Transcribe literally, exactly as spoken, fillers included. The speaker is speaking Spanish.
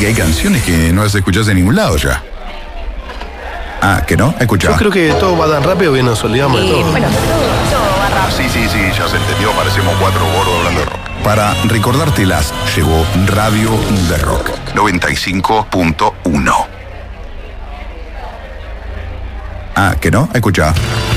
que hay canciones que no las escuchás en ningún lado ya. Ah, ¿que no? Escuchá. Yo creo que todo va tan rápido que nos olvidamos de Sí, todo. bueno, todo, todo va rápido. Sí, sí, sí, ya se entendió. Parecemos cuatro gordos hablando de rock. Para recordártelas, llegó Radio de Rock noventa y cinco punto uno. Ah, ¿que no? Escuchá.